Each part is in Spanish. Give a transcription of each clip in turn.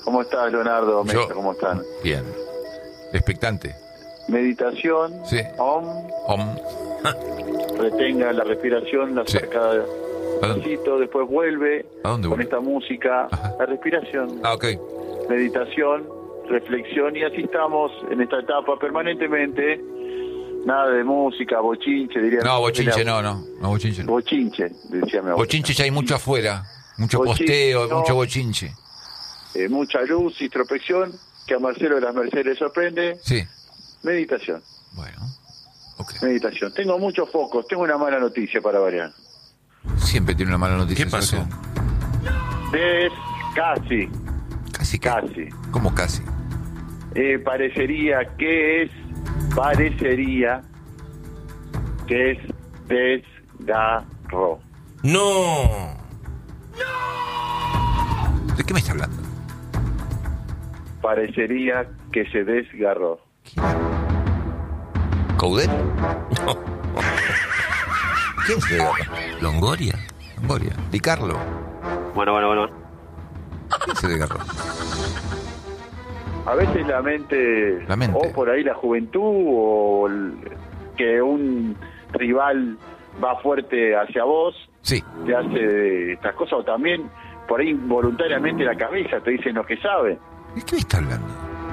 ¿Cómo estás, Leonardo? Mesa, ¿cómo están? Bien. Expectante. Meditación. Sí. Om. Retenga la respiración, la Sí. saca ¿A dónde? despacito, después vuelve ¿A dónde con vuelve? esta música. Ajá. La respiración, Ok. meditación, reflexión, y así estamos en esta etapa permanentemente. Nada de música, bochinche, diría. No, bochinche no. No, bochinche no. Bochinche, decía mi abuela. Bochinche ya hay mucho afuera. Mucho Bochinche, posteo, no. mucho bochinche. Mucha luz, introspección, que a Marcelo de las Mercedes le sorprende. Sí. Meditación. Bueno. Ok. Meditación. Tengo muchos focos. Tengo una mala noticia para variar. Siempre tiene una mala noticia. ¿Qué pasó? Sebastián. Casi. Casi. Casi. ¿Cómo casi? Parecería que es desgarro. ¡No! ¿De qué me está hablando? Parecería que se desgarró. ¿Coudet? ¿Quién se desgarró? ¿Longoria? Longoria. Di Carlo. Bueno. ¿Quién se desgarró? A veces la mente. La mente. O por ahí la juventud, o que un rival va fuerte hacia vos, Sí. te hace estas cosas, o también por ahí involuntariamente la cabeza te dicen lo que sabe. ¿De qué me está hablando?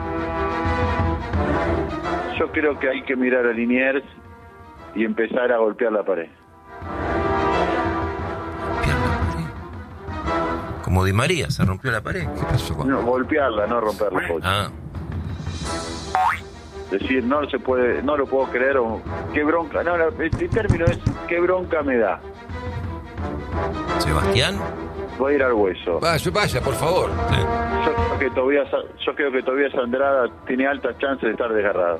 Yo creo que hay que mirar a Liniers y empezar a golpear la pared. Como Di María, se rompió la pared. ¿Qué pasó con No, golpearla, no romperla. Coach. Ah, Decir, no se puede, no lo puedo creer, o qué bronca. No, el término es qué bronca me da. Sebastián. Voy a ir al hueso. Vaya, por favor. Sí. Yo creo que Tobías Andrada tiene altas chances de estar desgarrado.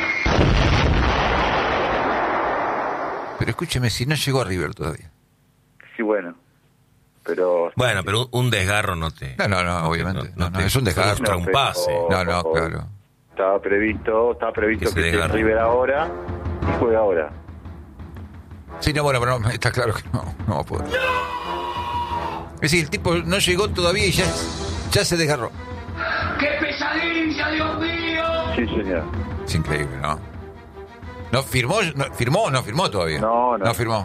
Pero escúcheme, si no llegó a River todavía. Sí, bueno. Pero Bueno, pero un desgarro no te... No, obviamente. No, te es un desgarro. frustra un pase. No, claro. estaba previsto Que se que esté desgarre. River ahora y juega ahora. Sí, no, bueno, pero no, está claro que no va a poder. Es decir, el tipo no llegó todavía y ya se desgarró. ¡Qué pesadilla, Dios mío! Sí, señor. Es increíble, ¿no? ¿No firmó? ¿No firmó todavía? No. No firmó.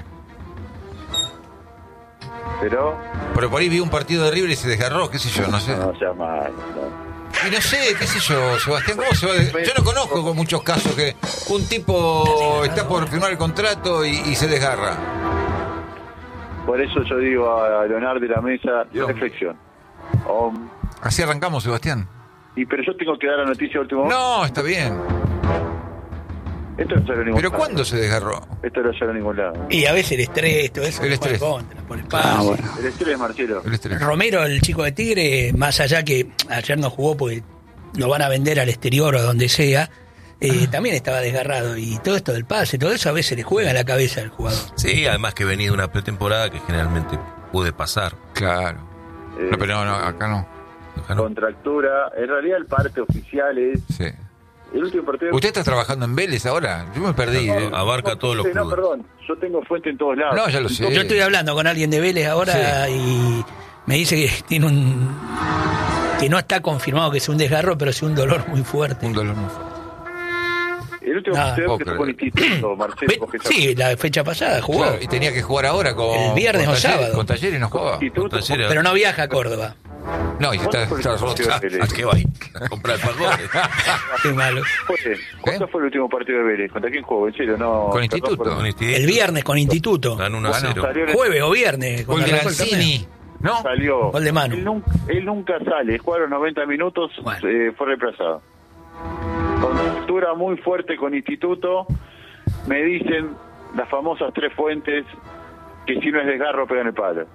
Pero Pero por ahí vi un partido de River y se desgarró, qué sé yo, no sé. no sea mal. No. Y no sé, qué sé yo, Sebastián, ¿cómo se va? Yo no conozco con muchos casos que un tipo está por firmar el contrato y se desgarra. Por eso yo digo a Leonardo de la Mesa, Dios. reflexión. Así arrancamos, Sebastián. Pero yo tengo que dar la noticia último. No, está bien. Esto no sale a ningún ¿Pero lado. cuándo se desgarró? Esto no sale a ningún lado. Y a veces el estrés, todo eso. El le juega estrés. contra, por el pase. El estrés, Marcelo. El estrés. Romero, el chico de Tigre, más allá que ayer no jugó porque lo van a vender al exterior o a donde sea, también estaba desgarrado. Y todo esto del pase, todo eso a veces le juega en la cabeza al jugador. Sí, además que venía de una pretemporada que generalmente puede pasar. Claro. No, pero no, acá no. Acá no. Contractura. En realidad el parte oficial es Sí. el último partido. ¿Usted está trabajando en Vélez ahora? Yo me perdí. Abarca todos los No, clubes. perdón. Yo tengo fuente en todos lados. No, ya lo sé. Yo estoy hablando con alguien de Vélez ahora y me dice que tiene que no está confirmado que sea un desgarro, pero sí un dolor muy fuerte. Un dolor muy fuerte. El último Ah, partido que pero- fue con Instituto, Marcelo. porque Sí, la fecha pasada jugó. Claro, y tenía que jugar ahora con... El viernes con o Talleres, sábado. Con Talleres no jugaba. Instituto. Talleres. Pero no viaja a Córdoba. No, y está ¿Cuándo fue el roto. partido de ¿A Vélez? qué va ahí? A comprar alfajores. Qué malo. ¿Cuándo fue el último partido de Vélez? ¿Contra quién jugó? En serio, no. Con perdón Instituto. por- Con Instituto. El viernes con Instituto. Ganó 1 a Ganó. 0. Salió en el- Jueves o viernes. Gol cuando de arrancó el torneo. Lanzini, ¿no? Salió. Gol de Manu. Él nunca sale. Jugaron 90 minutos, Bueno. fue reemplazado. Contractura muy fuerte con Instituto. Me dicen las famosas 3 fuentes que si no es desgarro pegan el palo.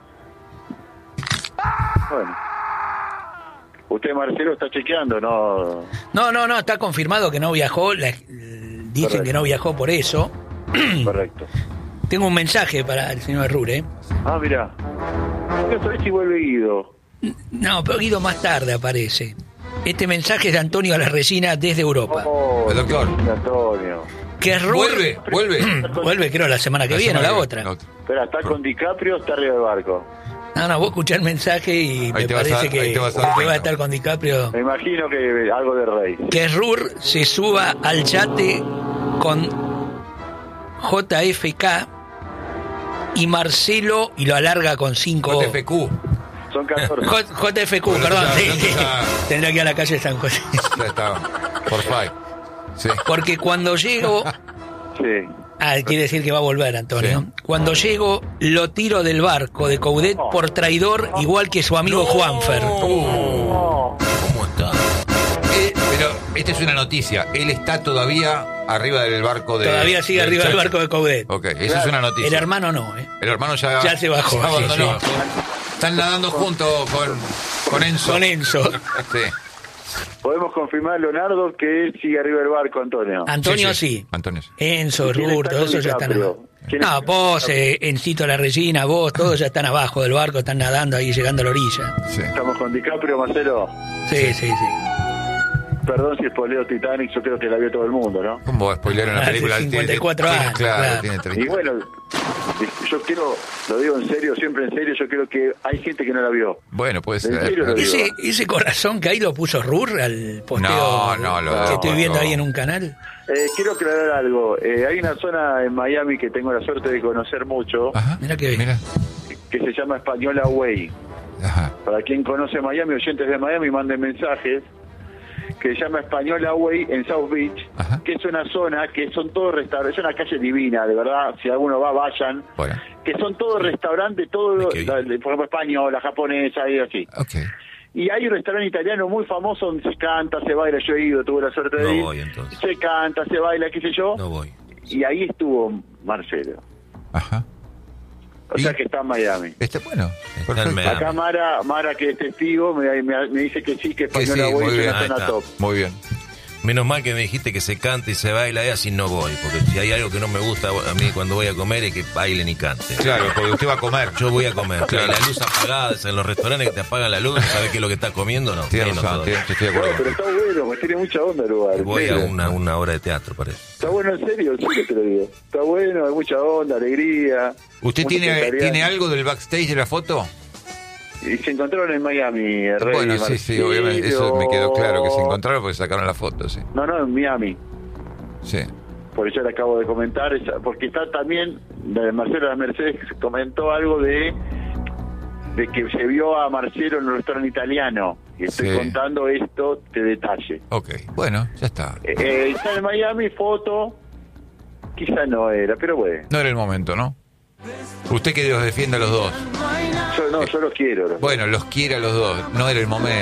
Bueno. Usted, Marcelo, está chequeando, ¿no? No, está confirmado que no viajó. Dicen Correcto. que no viajó por eso. Correcto. Tengo un mensaje para el señor Rure. Ah, mirá. Quiero saber si vuelve Guido. No, pero Guido más tarde aparece. Este mensaje es de Antonio Larresina desde Europa. Oh, El doctor. Antonio. Que es Rure. Vuelve. Vuelve creo la semana que viene o la otra. Espera, ¿está con DiCaprio o está arriba del barco? No, vos escuchás el mensaje y Ahí me te vas parece a- que ahí te vas a dar va a cuenta. estar con DiCaprio. Me imagino que algo de Rey. Que Rur se suba al yate con JFK y Marcelo y lo alarga con 5 JFQ. Son 14. JFQ, Bueno, perdón. ya- Sí. ya- Tendrá que ir a la calle San José. Ya está. Por five. Sí. Porque cuando llego... Sí. Quiere decir que va a volver, Antonio. Sí. Cuando llego, lo tiro del barco de Coudet por traidor, igual que su amigo Juanfer. No. ¿Cómo está? Pero esta es una noticia. Él está todavía arriba del barco de... Todavía sigue arriba del barco de Coudet. Ok, esa es una noticia. El hermano no, ¿eh? El hermano ya... Ya se bajó, abandonó. sí, Están nadando juntos con Enzo. Con Enzo. Sí. Podemos confirmar, Leonardo, que él sigue arriba del barco, Antonio. Antonio Sí, sí. sí. Antonio sí. Enzo, ¿Y quién Rur, está todo con eso ya están DiCaprio? abajo. ¿Quién No, está vos, con Encito la Regina, vos, todos ya están abajo del barco, están nadando ahí, llegando a la orilla. Sí. Estamos con DiCaprio, Marcelo. Sí, sí, sí. Perdón si spoileo Titanic, yo creo que la vio todo el mundo, ¿no? ¿Cómo va a spoilear una Hace película? 54 Tiene- años, Claro, claro. tiene Y 30. bueno, yo quiero, lo digo en serio, siempre en serio, yo creo que hay gente que no la vio. Bueno, puede ¿En serio lo ser. digo? Ese corazón que ahí lo puso Rur al posteo No, lo que estoy viendo no. ahí en un canal. Quiero aclarar algo. Hay una zona en Miami que tengo la suerte de conocer mucho, Ajá. Mira que bien. Mira. que se llama Española Way. Ajá. Para quien conoce Miami, oyentes de Miami, manden mensajes. Que se llama Española Way en South Beach, Ajá. que es una zona que son todos restaurantes, es una calle divina, de verdad, si alguno va, vayan, Bueno. que son todos restaurantes, todos, Qué bien. por ejemplo, española, japonesa y así. Ok. Y hay un restaurante italiano muy famoso donde se canta, se baila, yo he ido, tuve la suerte de No ir, voy, entonces. se canta, se baila, qué sé yo, No voy. y ahí estuvo Marcelo. Ajá. O ¿Y? sea que está en Miami. Bueno. Está en Perfecto. Miami. Acá Mara, que es testigo, me dice que sí, que Que sí, Española Way muy es bien. una Ahí zona está. top. Muy bien. Menos mal que me dijiste que se canta y se baila, y así no voy. Porque si hay algo que no me gusta a mí cuando voy a comer es que bailen y canten. Claro, porque usted va a comer. Yo voy a comer. Claro, la luz apagada, en los restaurantes que te apagan la luz, ¿sabes qué es lo que estás comiendo? No, Tiene menos razón, todavía. estoy de No, acuerdo. pero está bueno, me tiene mucha onda el lugar. en Voy a serio. una obra de teatro, parece. Está bueno, en serio te lo digo. Está bueno, hay mucha onda, alegría. ¿Usted mucho tiene vegetariano. algo del backstage de la foto? Y se encontraron en Miami, Rey Bueno, y sí, obviamente. Eso me quedó claro que se encontraron porque sacaron la foto, sí. No, en Miami. Sí. Por eso le acabo de comentar, porque está también, Marcelo de las Mercedes comentó algo de que se vio a Marcelo en un restaurante italiano. Y estoy Sí. contando esto de detalle. Ok. Bueno, ya está. Está en Miami, foto, quizá no era, pero bueno. No era el momento, ¿no? Usted que los defiende a los dos. Yo los quiero. Bueno, los quiere a los dos. No era el momento.